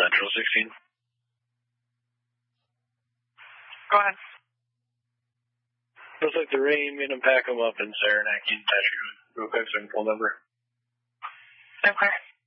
Central 16. Go ahead. Looks like the rain made them pack them up in Saranac. Can you touch you real quick so I can pull number? Okay.